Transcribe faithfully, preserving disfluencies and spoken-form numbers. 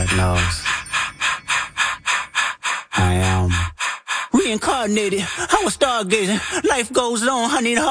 God knows. I am reincarnated. I was stargazing. Life goes on. I need a